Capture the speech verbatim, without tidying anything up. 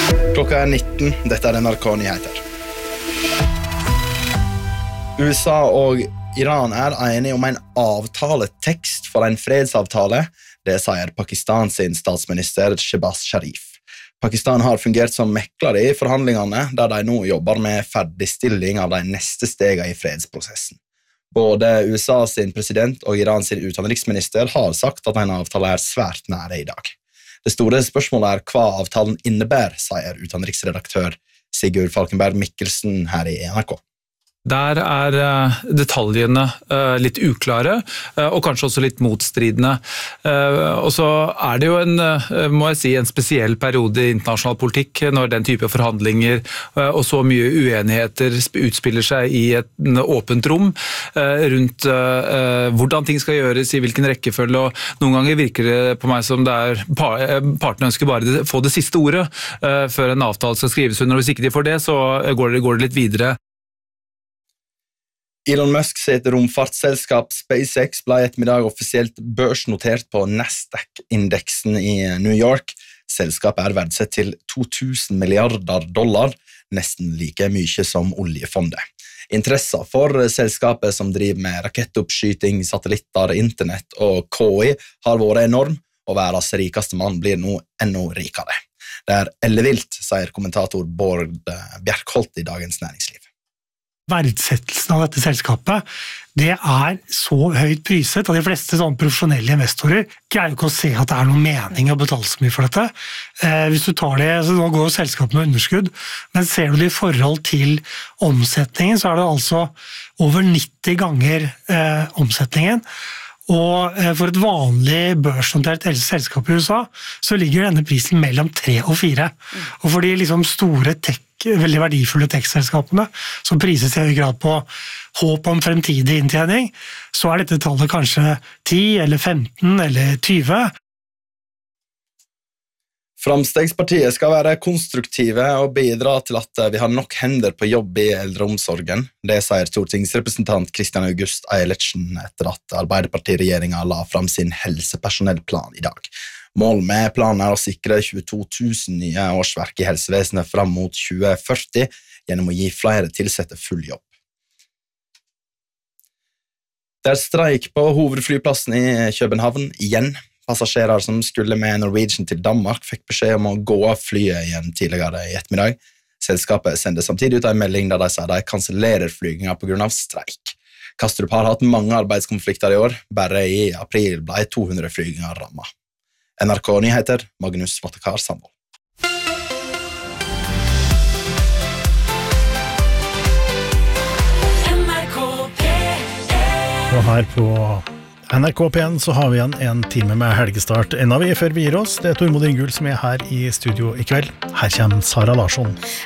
Klokka er nitten, dette er N R K Nyheter. U S A og Iran er enige om en avtaletekst for en fredsavtale, det sier Pakistans statsminister Shehbaz Sharif. Pakistan har fungert som mekler i forhandlingene, der de nå jobber med ferdigstilling av de neste stegene i fredsprosessen. Både U S A sin president og Irans utenriksminister har sagt at en avtale er svært nære i dag. Det store spørsmålet er hva avtalen innebærer, sier utenriksredaktør Sigurd Falkenberg Mikkelsen her i N R K. Der er detaljene litt uklare, og kanskje også litt motstridende. Og så er det jo en, må jeg si, en spesiell periode i internasjonal politikk når den type forhandlinger og så mye uenigheter utspiller seg i et åpent rom rundt hvordan ting skal gjøres, i hvilken rekkefølge, og noen ganger virker det på meg som det er partene ønsker bare få det siste ordet før en avtale skal skrives under, og hvis ikke de får det, så går det, går det litt videre. Elon Musk sitt romfartsselskap SpaceX ble ettermiddag offisielt børsnotert på Nasdaq-indeksen i New York. Selskapet er verdsett til to tusen milliarder dollar, nesten like mye som oljefondet. Interessen for selskapet som driver med rakettoppskyting, satellitter, internett og K I har vært enorm, og verdens rikeste mann blir nå enda rikere. Det er ellevilt, sier kommentator Bård Bjerkholt i Dagens Næringsliv. Verdsettelsen av dette selskapet, det er så høyt priset, at de fleste sånne profesjonelle investorer greier ikke å se at det er noen mening å betale så mye for dette. Eh, hvis du tar det, så nå går jo selskapet med underskudd, men ser du det i forhold til omsetningen, så er det altså over nitti ganger eh, omsetningen. Og for et vanlig børsnotert selskap i U S A, så ligger denne prisen mellom tre og fire. Og for de liksom store tech, veldig verdifulle tech-selskapene, som prises i høy grad på håp om fremtidig inntjening, så er dette tallet kanskje ti eller femten eller tjue. Framstegspartiet skal være konstruktive og bidra til at vi har nok hender på jobb i eldreomsorgen. Det sier stortingsrepresentant Kristian August Eilertsen etter at Arbeiderparti-regjeringen la fram sin helsepersonellplan i dag. Målet med planen er å sikre tjueto tusen nye årsverk i helsevesenet fram mot tjue førti gjennom å gi flere tilsette full jobb. Det er streik på hovedflyplassen i København igjen. Passasjerer som skulle med Norwegian til Danmark fikk beskjed om å gå av flyet igjen tidligere i ettermiddag. Selskapet sender samtidig ut en melding der de sier de kansellerer flyginga på grunn av streik. Kastrup har hatt mange arbeidskonflikter i år. Bare i april ble to hundre flyginger rammet. N R K Nyheter, Magnus Vatekar Sandvold. Og her på N R K P en så har vi igjen en time med helgestart. En av vi før vi gir oss, det er Tormod Ingul som er her i studio i kveld. Her kommer Sara Larsson.